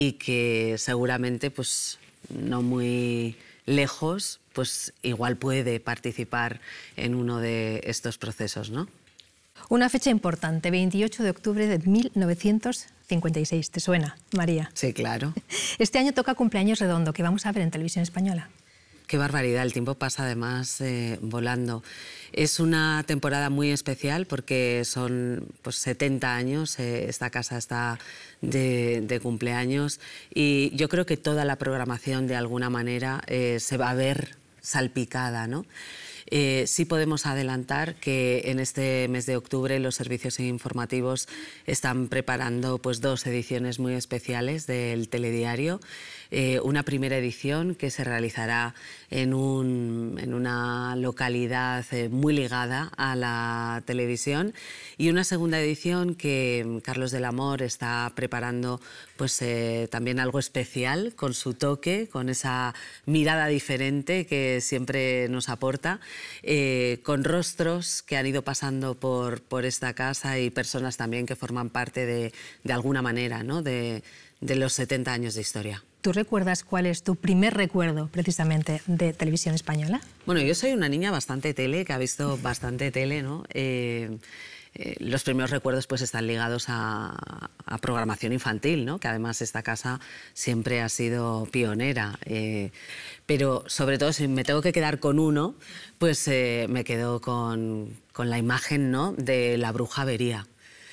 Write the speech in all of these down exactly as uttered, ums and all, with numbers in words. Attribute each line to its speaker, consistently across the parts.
Speaker 1: y que seguramente pues no muy lejos pues igual puede participar en uno de estos procesos, ¿no?
Speaker 2: Una fecha importante, veintiocho de octubre de mil novecientos cincuenta y seis. ¿Te suena, María?
Speaker 1: Sí, claro.
Speaker 2: Este año toca Cumpleaños Redondo, que vamos a ver en Televisión Española.
Speaker 1: Qué barbaridad, el tiempo pasa además eh, volando. Es una temporada muy especial porque son pues, setenta años, eh, esta casa está de, de cumpleaños y yo creo que toda la programación de alguna manera eh, se va a ver salpicada, ¿no? Eh, sí podemos adelantar que en este mes de octubre los servicios informativos están preparando pues, dos ediciones muy especiales del telediario. Eh, una primera edición que se realizará en, un, en una localidad eh, muy ligada a la televisión y una segunda edición que Carlos del Amor está preparando pues, eh, también algo especial con su toque, con esa mirada diferente que siempre nos aporta. Eh, con rostros que han ido pasando por, por esta casa y personas también que forman parte de, de alguna manera, ¿no? de, de los setenta años de historia.
Speaker 2: ¿Tú recuerdas cuál es tu primer recuerdo precisamente de Televisión Española?
Speaker 1: Bueno, yo soy una niña bastante tele, que ha visto bastante tele, ¿no? Eh, Eh, los primeros recuerdos pues están ligados a, a programación infantil, ¿no? Que además esta casa siempre ha sido pionera. Eh, pero sobre todo si me tengo que quedar con uno, pues eh, me quedo con, con la imagen, ¿no? De la bruja Avería.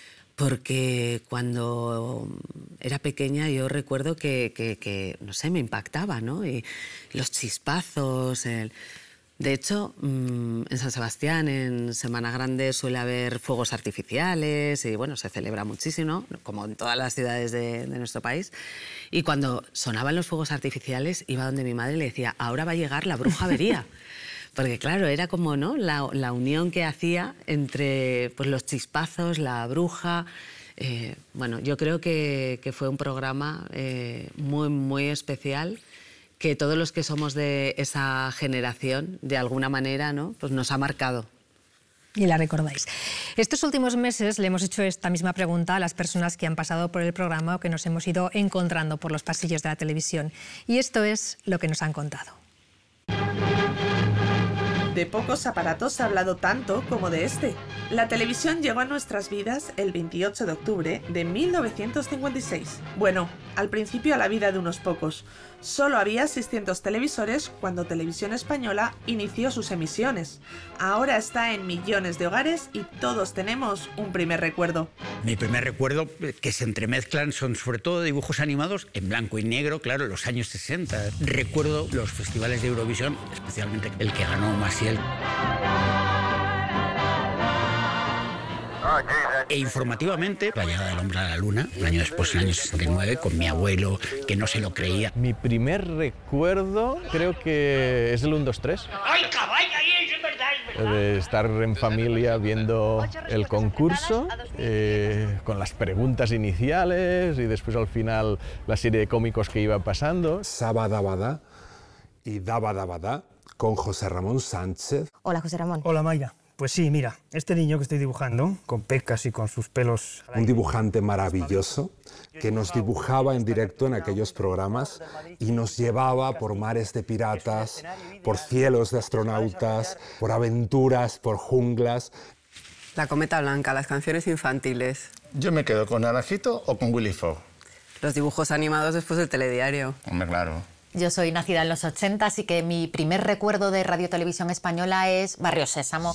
Speaker 1: Porque cuando era pequeña yo recuerdo que, que, que no sé, me impactaba, ¿no? Y los chispazos, el... De hecho, en San Sebastián, en Semana Grande, suele haber fuegos artificiales y, bueno, se celebra muchísimo, como en todas las ciudades de, de nuestro país. Y cuando sonaban los fuegos artificiales, iba donde mi madre y le decía, ahora va a llegar la bruja Avería. Porque, claro, era como, ¿no?, la, la unión que hacía entre pues, los chispazos, la bruja... Eh, bueno, yo creo que, que fue un programa eh, muy, muy especial, que todos los que somos de esa generación, de alguna manera, ¿no?, pues nos ha marcado.
Speaker 2: Y la recordáis. Estos últimos meses le hemos hecho esta misma pregunta a las personas que han pasado por el programa o que nos hemos ido encontrando por los pasillos de la televisión. Y esto es lo que nos han contado.
Speaker 3: De pocos aparatos se ha hablado tanto como de este. La televisión llegó a nuestras vidas el veintiocho de octubre de mil novecientos cincuenta y seis. Bueno, al principio a la vida de unos pocos. Solo había seiscientos televisores cuando Televisión Española inició sus emisiones. Ahora está en millones de hogares y todos tenemos un primer recuerdo.
Speaker 4: Mi primer recuerdo, que se entremezclan, son sobre todo dibujos animados en blanco y negro, claro, en los años sesenta. Recuerdo los festivales de Eurovisión, especialmente el que ganó Maciel. E informativamente, la llegada del hombre a la luna, un año después, en el año sesenta y nueve, con mi abuelo, que no se lo creía.
Speaker 5: Mi primer recuerdo creo que es el uno, dos, tres.
Speaker 6: ¡Ay, caballo! Es verdad, es verdad.
Speaker 5: De estar en familia viendo el concurso, eh, con las preguntas iniciales y después al final la serie de cómicos que iba pasando.
Speaker 7: Sabadabada y Dabadabada con José Ramón Sánchez.
Speaker 8: Hola, José Ramón.
Speaker 9: Hola, Mayra. Pues sí, mira, este niño que estoy dibujando, con pecas y con sus pelos...
Speaker 7: Un dibujante maravilloso que nos dibujaba en directo en aquellos programas y nos llevaba por mares de piratas, por cielos de astronautas, por aventuras, por junglas.
Speaker 10: La cometa blanca, las canciones infantiles.
Speaker 11: Yo me quedo con Naranjito o con Willy Fogg.
Speaker 10: Los dibujos animados después del telediario.
Speaker 11: Hombre, claro.
Speaker 8: Yo soy nacida en los ochenta, así que mi primer recuerdo de Radio Televisión Española es Barrio Sésamo.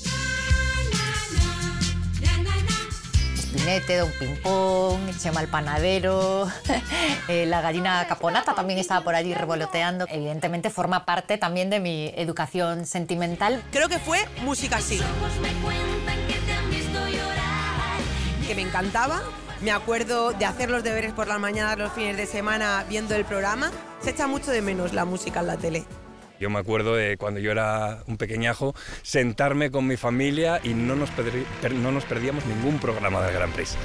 Speaker 8: Espinete, Don Pimpón, Chema el panadero, eh, la gallina caponata también estaba por allí revoloteando. Evidentemente forma parte también de mi educación sentimental.
Speaker 12: Creo que fue Música Así, que me encantaba. Me acuerdo de hacer los deberes por las mañanas, los fines de semana, viendo el programa. Se echa mucho de menos la música en la tele.
Speaker 13: Yo me acuerdo de cuando yo era un pequeñajo, sentarme con mi familia y no nos, perdí, no nos perdíamos ningún programa del Gran Prix.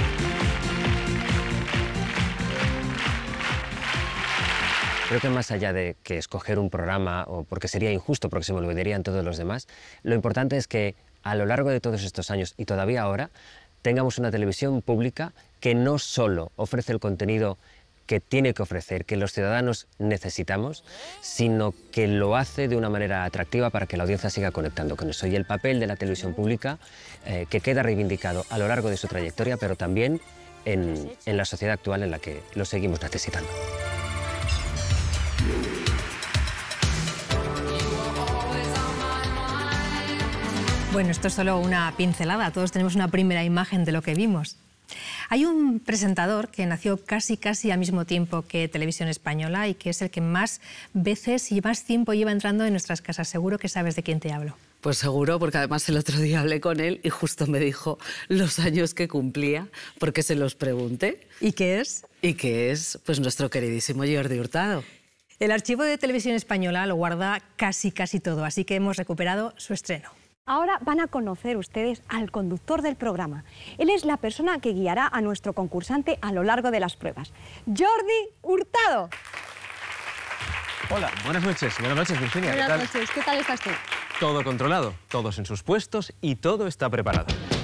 Speaker 14: Creo que más allá de que escoger un programa, o porque sería injusto, porque se me olvidarían todos los demás, lo importante es que a lo largo de todos estos años, y todavía ahora, tengamos una televisión pública que no solo ofrece el contenido que tiene que ofrecer, que los ciudadanos necesitamos, sino que lo hace de una manera atractiva para que la audiencia siga conectando con eso. Y el papel de la televisión pública, eh, que queda reivindicado a lo largo de su trayectoria, pero también en, en la sociedad actual en la que lo seguimos necesitando.
Speaker 2: Bueno, esto es solo una pincelada, todos tenemos una primera imagen de lo que vimos. Hay un presentador que nació casi casi al mismo tiempo que Televisión Española y que es el que más veces y más tiempo lleva entrando en nuestras casas. Seguro que sabes de quién te hablo.
Speaker 1: Pues seguro, porque además el otro día hablé con él y justo me dijo los años que cumplía, porque se los pregunté.
Speaker 2: ¿Y qué es?
Speaker 1: Y que es pues nuestro queridísimo Jordi Hurtado.
Speaker 2: El archivo de Televisión Española lo guarda casi casi todo, así que hemos recuperado su estreno.
Speaker 15: Ahora van a conocer ustedes al conductor del programa. Él es la persona que guiará a nuestro concursante a lo largo de las pruebas. Jordi Hurtado.
Speaker 16: Hola, buenas noches. Buenas noches, Virginia.
Speaker 15: Buenas
Speaker 16: ¿Qué tal?
Speaker 15: noches. ¿Qué tal estás tú?
Speaker 16: Todo controlado, todos en sus puestos y todo está preparado.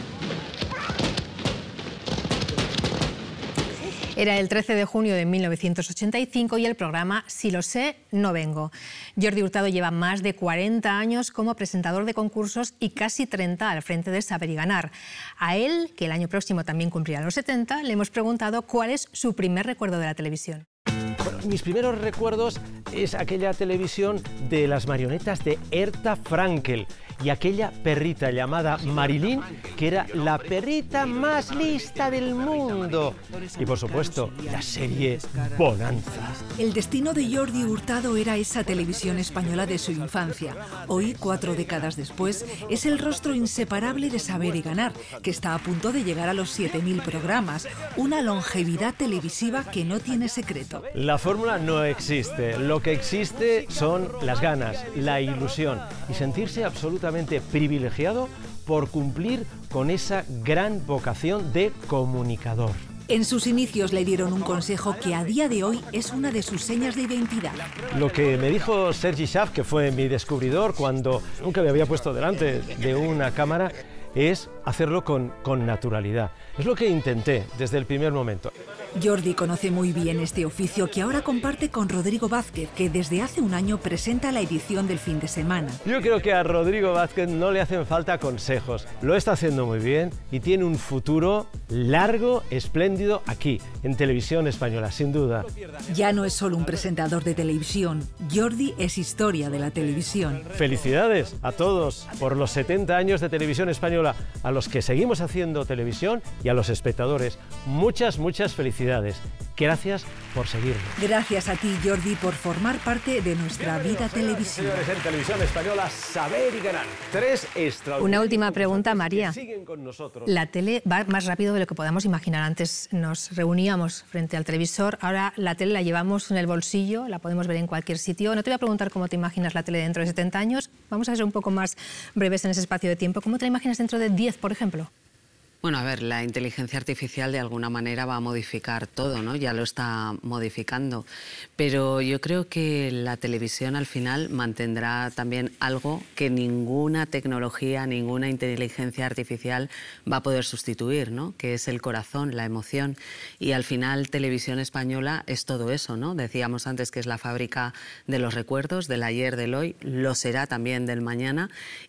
Speaker 2: Era el trece de junio de mil novecientos ochenta y cinco y el programa Si lo sé, no vengo. Jordi Hurtado lleva más de cuarenta años como presentador de concursos y casi treinta al frente de Saber y Ganar. A él, que el año próximo también cumplirá los setenta, le hemos preguntado cuál es su primer recuerdo de la televisión.
Speaker 17: Bueno, mis primeros recuerdos es aquella televisión de las marionetas de Herta Frankel y aquella perrita llamada Marilyn, que era la perrita más lista del mundo. Y por supuesto, la serie Bonanza.
Speaker 18: El destino de Jordi Hurtado era esa televisión española de su infancia. Hoy, cuatro décadas después, es el rostro inseparable de Saber y Ganar, que está a punto de llegar a los siete mil programas. Una longevidad televisiva que no tiene secreto.
Speaker 17: La fórmula no existe. Lo que existe son las ganas, la ilusión y sentirse absolutamente privilegiado por cumplir con esa gran vocación de comunicador.
Speaker 18: En sus inicios le dieron un consejo que a día de hoy es una de sus señas de identidad.
Speaker 17: Lo que me dijo Sergi Schaff, que fue mi descubridor cuando nunca me había puesto delante de una cámara, es hacerlo con, con naturalidad. Es lo que intenté desde el primer momento.
Speaker 18: Jordi conoce muy bien este oficio que ahora comparte con Rodrigo Vázquez, que desde hace un año presenta la edición del fin de semana.
Speaker 17: Yo creo que a Rodrigo Vázquez no le hacen falta consejos. Lo está haciendo muy bien y tiene un futuro largo, espléndido aquí, en Televisión Española, sin duda.
Speaker 18: Ya no es solo un presentador de televisión, Jordi es historia de la televisión.
Speaker 17: Felicidades a todos por los setenta años de Televisión Española, a los que seguimos haciendo televisión y a los espectadores. Muchas, muchas felicidades. Gracias por seguirnos.
Speaker 18: Gracias a ti, Jordi, por formar parte de nuestra vida televisiva.
Speaker 17: Señores, en Televisión Española, Saber y Ganar. Tres extraordinarios.
Speaker 2: Una última pregunta, María.
Speaker 17: Siguen con nosotros.
Speaker 2: La tele va más rápido de lo que podamos imaginar. Antes nos reuníamos frente al televisor, ahora la tele la llevamos en el bolsillo, la podemos ver en cualquier sitio. No te voy a preguntar cómo te imaginas la tele dentro de setenta años, vamos a ser un poco más breves en ese espacio de tiempo. ¿Cómo te la imaginas dentro de diez, por ejemplo?
Speaker 1: Bueno, a ver, la inteligencia artificial de alguna manera va a modificar todo, ¿no? Ya lo está modificando. Pero yo creo que la televisión al final mantendrá también algo que ninguna tecnología, ninguna inteligencia artificial va a poder sustituir, ¿no? Que es el corazón, la emoción. Y al final Televisión Española es todo eso, ¿no? Decíamos antes que es la fábrica de los recuerdos, del ayer, del hoy, lo será también del mañana.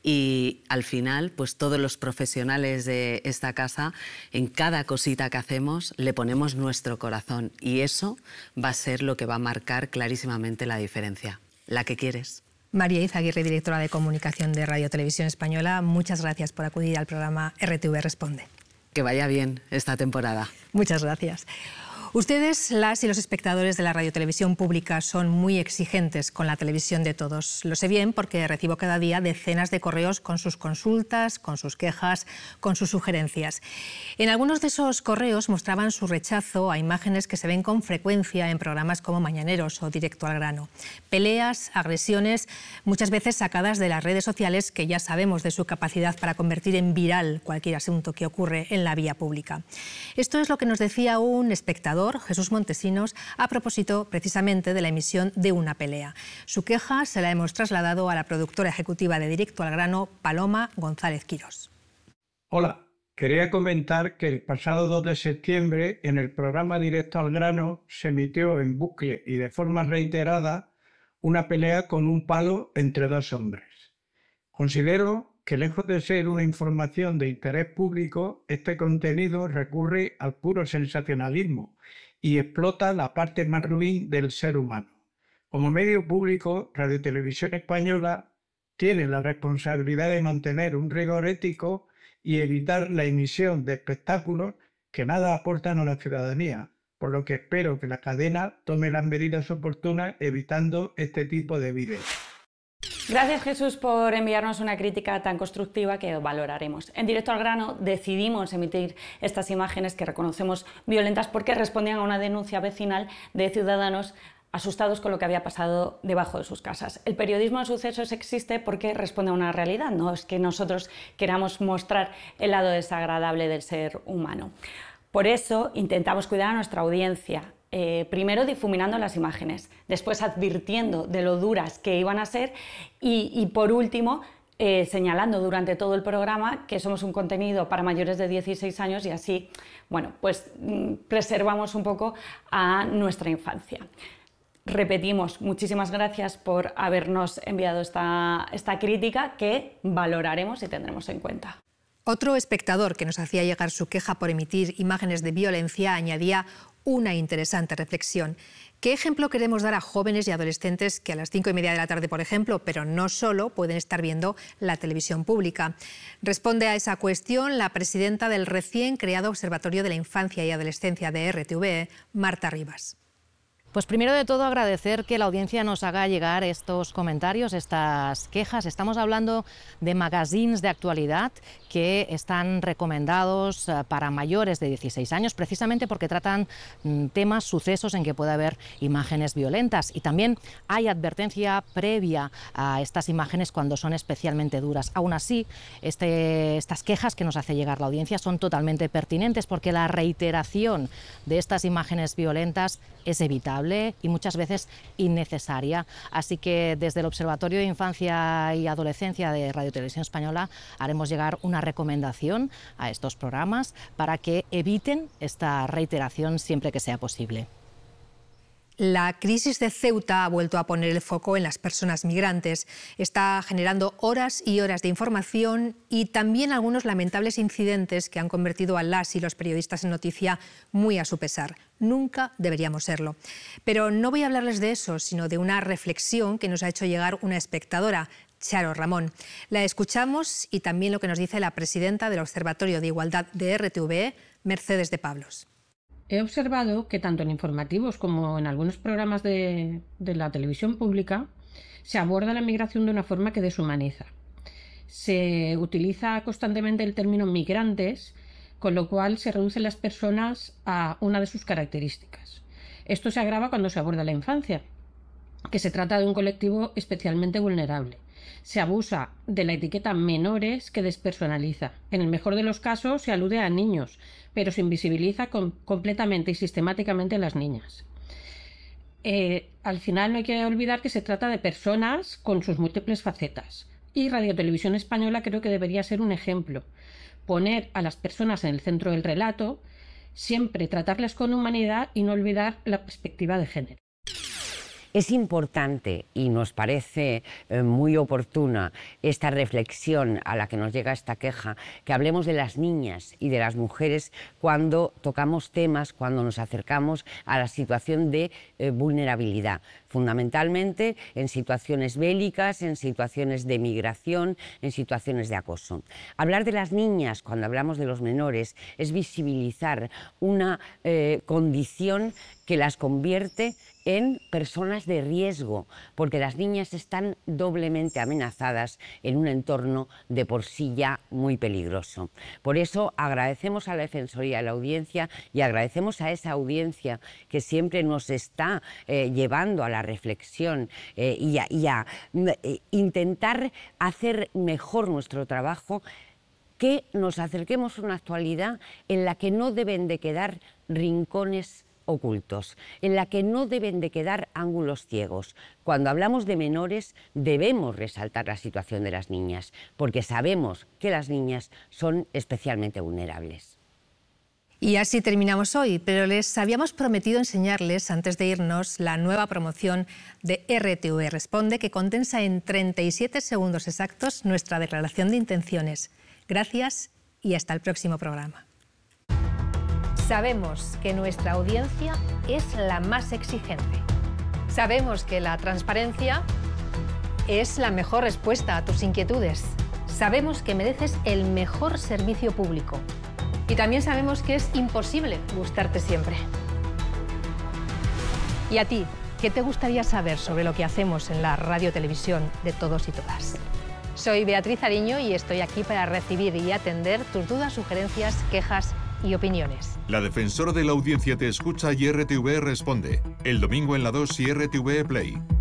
Speaker 1: Y al final, pues todos los profesionales de esta casa, en cada cosita que hacemos le ponemos nuestro corazón y eso va a ser lo que va a marcar clarísimamente la diferencia. ¿La que quieres?
Speaker 2: María Izaguirre, directora de Comunicación de Radio Televisión Española, muchas gracias por acudir al programa R T V Responde.
Speaker 1: Que vaya bien esta temporada.
Speaker 2: Muchas gracias. Ustedes, las y los espectadores de la radiotelevisión pública, son muy exigentes con la televisión de todos. Lo sé bien porque recibo cada día decenas de correos con sus consultas, con sus quejas, con sus sugerencias. En algunos de esos correos mostraban su rechazo a imágenes que se ven con frecuencia en programas como Mañaneros o Directo al Grano. Peleas, agresiones, muchas veces sacadas de las redes sociales, que ya sabemos de su capacidad para convertir en viral cualquier asunto que ocurre en la vía pública. Esto es lo que nos decía un espectador, Jesús Montesinos, a propósito precisamente de la emisión de Una pelea. Su queja se la hemos trasladado a la productora ejecutiva de Directo al Grano, Paloma González Quirós.
Speaker 19: Hola, Quería comentar que el pasado dos de septiembre, en el programa Directo al Grano, se emitió en bucle y de forma reiterada una pelea con un palo entre dos hombres. Considero que, lejos de ser una información de interés público, este contenido recurre al puro sensacionalismo y explota la parte más ruin del ser humano. Como medio público, Radio Televisión Española tiene la responsabilidad de mantener un rigor ético y evitar la emisión de espectáculos que nada aportan a la ciudadanía, por lo que espero que la cadena tome las medidas oportunas evitando este tipo de vídeos.
Speaker 20: Gracias, Jesús, por enviarnos una crítica tan constructiva que valoraremos. En Directo al Grano decidimos emitir estas imágenes que reconocemos violentas porque respondían a una denuncia vecinal de ciudadanos asustados con lo que había pasado debajo de sus casas. El periodismo de sucesos existe porque responde a una realidad, no es que nosotros queramos mostrar el lado desagradable del ser humano. Por eso intentamos cuidar a nuestra audiencia, eh, primero difuminando las imágenes, después advirtiendo de lo duras que iban a ser y, y por último, Eh, señalando durante todo el programa que somos un contenido para mayores de dieciséis años y así, bueno, pues mm, preservamos un poco a nuestra infancia. Repetimos, muchísimas gracias por habernos enviado esta, esta crítica que valoraremos y tendremos en cuenta.
Speaker 2: Otro espectador que nos hacía llegar su queja por emitir imágenes de violencia añadía una interesante reflexión. ¿Qué ejemplo queremos dar a jóvenes y adolescentes que a las cinco y media de la tarde, por ejemplo, pero no solo, pueden estar viendo la televisión pública? Responde a esa cuestión la presidenta del recién creado Observatorio de la Infancia y Adolescencia de R T V E, Marta Rivas.
Speaker 21: Pues primero de todo agradecer que la audiencia nos haga llegar estos comentarios, estas quejas. Estamos hablando de magazines de actualidad que están recomendados para mayores de dieciséis años, precisamente porque tratan temas, sucesos en que puede haber imágenes violentas. Y también hay advertencia previa a estas imágenes cuando son especialmente duras. Aún así, este, estas quejas que nos hace llegar la audiencia son totalmente pertinentes porque la reiteración de estas imágenes violentas es evitable y muchas veces innecesaria. Así que desde el Observatorio de Infancia y Adolescencia de Radio Televisión Española haremos llegar una recomendación a estos programas para que eviten esta reiteración siempre que sea posible.
Speaker 2: La crisis de Ceuta ha vuelto a poner el foco en las personas migrantes. Está generando horas y horas de información y también algunos lamentables incidentes que han convertido a las y los periodistas en noticia muy a su pesar. Nunca deberíamos serlo. Pero no voy a hablarles de eso, sino de una reflexión que nos ha hecho llegar una espectadora, Charo Ramón. La escuchamos y también lo que nos dice la presidenta del Observatorio de Igualdad de R T V E, Mercedes de Pablos.
Speaker 22: He observado que tanto en informativos como en algunos programas de, de la televisión pública se aborda la migración de una forma que deshumaniza. Se utiliza constantemente el término migrantes, con lo cual se reducen las personas a una de sus características. Esto se agrava cuando se aborda la infancia, que se trata de un colectivo especialmente vulnerable. Se abusa de la etiqueta menores que despersonaliza. En el mejor de los casos se alude a niños, pero se invisibiliza com- completamente y sistemáticamente a las niñas. Eh, al final no hay que olvidar que se trata de personas con sus múltiples facetas. Y Radio Televisión Española creo que debería ser un ejemplo. Poner a las personas en el centro del relato, siempre tratarlas con humanidad y no olvidar la perspectiva de género.
Speaker 23: Es importante y nos parece eh, muy oportuna esta reflexión a la que nos llega esta queja, que hablemos de las niñas y de las mujeres cuando tocamos temas, cuando nos acercamos a la situación de eh, vulnerabilidad, fundamentalmente en situaciones bélicas, en situaciones de migración, en situaciones de acoso. Hablar de las niñas cuando hablamos de los menores es visibilizar una eh, condición que las convierte en personas de riesgo, porque las niñas están doblemente amenazadas en un entorno de por sí ya muy peligroso. Por eso agradecemos a la Defensoría de la Audiencia y agradecemos a esa audiencia que siempre nos está eh, llevando a la reflexión eh, y a, y a eh, intentar hacer mejor nuestro trabajo, que nos acerquemos a una actualidad en la que no deben de quedar rincones ocultos, en la que no deben de quedar ángulos ciegos. Cuando hablamos de menores debemos resaltar la situación de las niñas, porque sabemos que las niñas son especialmente vulnerables.
Speaker 2: Y así terminamos hoy, pero les habíamos prometido enseñarles, antes de irnos, la nueva promoción de R T V Responde, que condensa en treinta y siete segundos exactos nuestra declaración de intenciones. Gracias y hasta el próximo programa. Sabemos que nuestra audiencia es la más exigente. Sabemos que la transparencia es la mejor respuesta a tus inquietudes. Sabemos que mereces el mejor servicio público. Y también sabemos que es imposible gustarte siempre. ¿Y a ti, qué te gustaría saber sobre lo que hacemos en la radio-televisión de todos y todas? Soy Beatriz Ariño y estoy aquí para recibir y atender tus dudas, sugerencias, quejas y opiniones.
Speaker 3: La Defensora de la Audiencia te escucha y R T V Responde. El domingo en la dos y R T V Play.